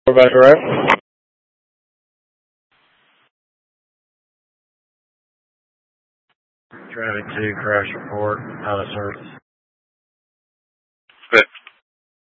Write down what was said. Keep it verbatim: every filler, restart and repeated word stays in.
What about right? Traffic two, crash report, out of service.